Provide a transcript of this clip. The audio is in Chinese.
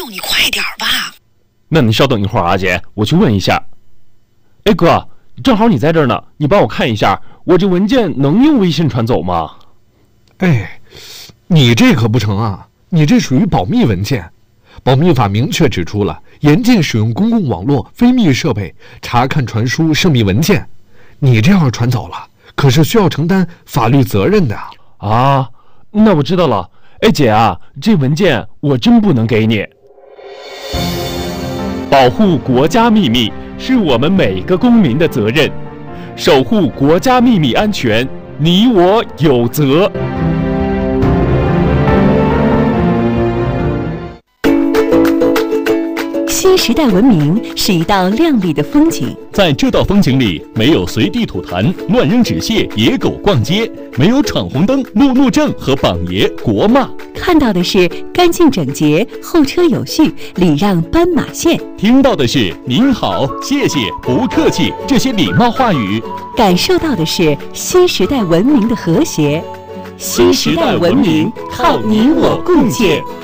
呦，你快点吧。 那你稍等一会儿啊，姐，我去问一下。哎哥，正好你在这儿呢，你帮我看一下，我这文件能用微信传走吗？ 哎，你这可不成啊，你这属于保密文件。保密法明确指出了，严禁使用公共网络、非密设备查看、传输涉密文件。你这要是传走了，可是需要承担法律责任的啊。那我知道了。哎姐啊，这文件我真不能给你。保护国家秘密是我们每个公民的责任，守护国家秘密安全，你我有责。 新时代文明是一道亮丽的风景， 在这道风景里，没有随地吐痰、乱扔纸屑、野狗逛街，没有闯红灯、路怒症和榜爷国骂， 看到的是干净整洁、后车有序、礼让斑马线， 听到的是您好、谢谢、不客气这些礼貌话语， 感受到的是新时代文明的和谐。新时代文明靠你我共建。